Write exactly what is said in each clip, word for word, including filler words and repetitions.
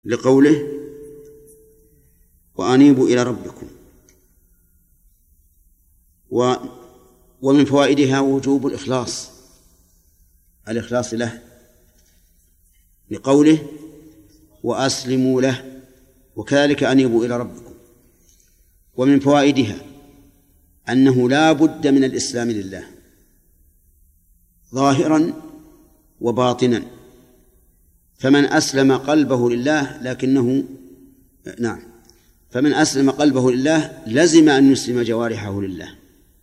لقوله وأنيبوا إلى ربكم. و ومن فوائدها وجوب الإخلاص الإخلاص له لقوله وأسلموا له وكذلك أنيبوا إلى ربكم. ومن فوائدها أنه لا بد من الإسلام لله ظاهرا وباطنا، فمن أسلم قلبه لله لكنه نعم فمن أسلم قلبه لله لزم أن يسلم جوارحه لله،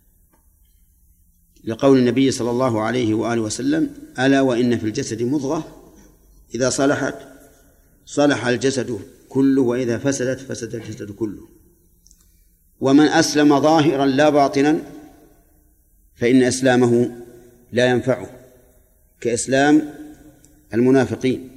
لقول النبي صلى الله عليه وآله وسلم ألا وإن في الجسد مضغة إذا صلحت صلح الجسد كله وإذا فسدت فسد الجسد كله. ومن أسلم ظاهرا لا باطنا فإن إسلامه لا ينفعه كإسلام المنافقين.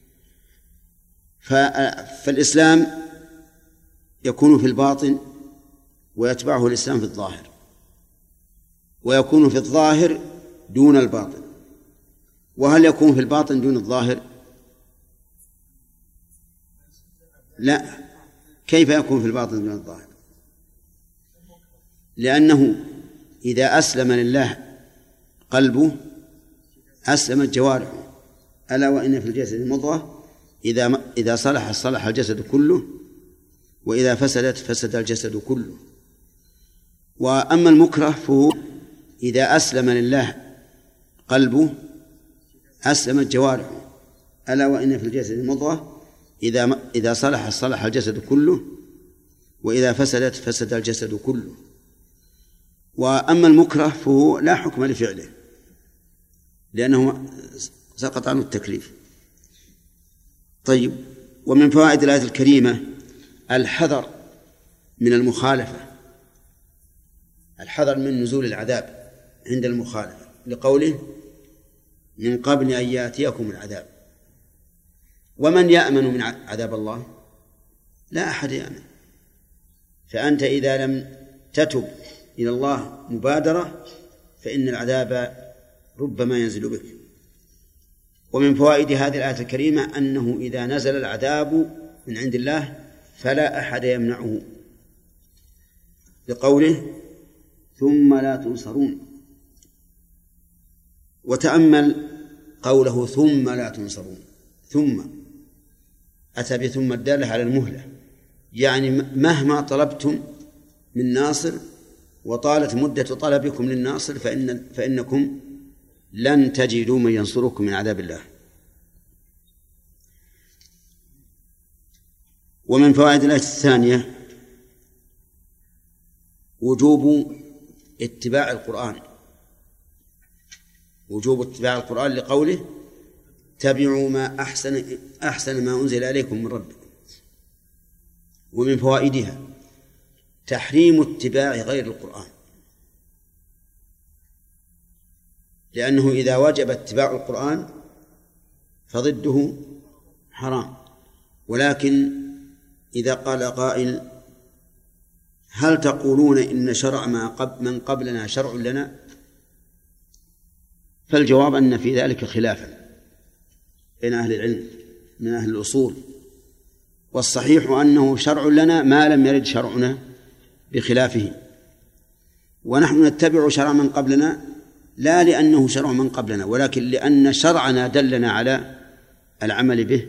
فالإسلام يكون في الباطن ويتبعه الإسلام في الظاهر، ويكون في الظاهر دون الباطن. وهل يكون في الباطن دون الظاهر؟ لا. كيف يكون في الباطن دون الظاهر؟ لأنه إذا أسلم لله قلبه أسلمت جوارحه. ألا وإن في الجسد مضغة إذا إذا صلح صلح الجسد كله وإذا فسدت فسد الجسد كله. وأما المكره فهو إذا أسلم لله قلبه أسلمت جوارحه. ألا وإن في الجسد مضغة إذا إذا صلح صلح الجسد كله وإذا فسدت فسد الجسد كله. وأما المكره فهو لا حكم لفعله لأنه سقط عنه التكليف. طيب، ومن فوائد الآية الكريمة الحذر من المخالفة، الحذر من نزول العذاب عند المخالفة، لقوله من قبل أن يأتيكم العذاب. ومن يأمن من عذاب الله؟ لا أحد يأمن. فأنت إذا لم تتب إلى الله مبادرة فإن العذاب ربما ينزل بك. ومن فوائد هذه الآية الكريمة أنه إذا نزل العذاب من عند الله فلا أحد يمنعه، لقوله ثم لا تنصرون. وتأمل قوله ثم لا تنصرون، ثم أتى بثم الدالة على المهلة، يعني مهما طلبتم من ناصر وطالت مدة طلبكم للناصر فإن فإنكم لن تجدوا من ينصركم من عذاب الله. ومن فوائد الآية الثانية وجوب اتباع القرآن، وجوب اتباع القرآن لقوله اتبعوا ما أحسن أحسن ما أنزل إليكم من ربكم. ومن فوائدها تحريم اتباع غير القرآن، لأنه إذا وجب اتباع القرآن فضده حرام. ولكن إذا قال قائل هل تقولون إن شرع ما قبل من قبلنا شرع لنا؟ فالجواب أن في ذلك خلافا بين أهل العلم من أهل الأصول، والصحيح أنه شرع لنا ما لم يرد شرعنا بخلافه. ونحن نتبع شرع من قبلنا لا لأنه شرع من قبلنا، ولكن لأن شرعنا دلنا على العمل به.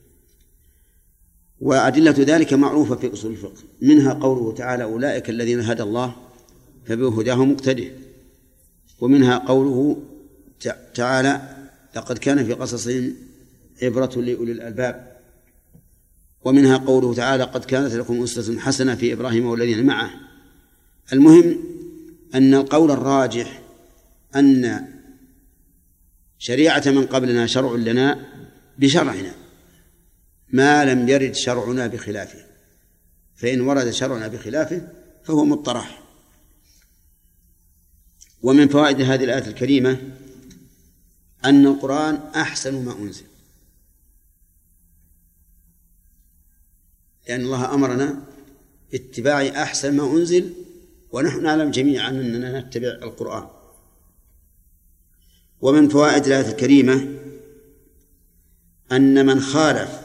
وأدلة ذلك معروفة في أصول الفقه، منها قوله تعالى أولئك الذين هدى الله فبهداهم مقتده، ومنها قوله تعالى لقد كان في قصصهم عبرة لأولي الألباب، ومنها قوله تعالى قد كانت لكم أسوة حسنة في إبراهيم والذين معه. المهم أن القول الراجح أن شريعة من قبلنا شرع لنا بشرعنا ما لم يرد شرعنا بخلافه، فإن ورد شرعنا بخلافه فهو مطرح. ومن فوائد هذه الآية الكريمة أن القرآن أحسن ما أنزل، لأن الله أمرنا اتباع أحسن ما أنزل، ونحن نعلم جميعا أننا نتبع القرآن. ومن فوائد الآية الكريمة أن من خالف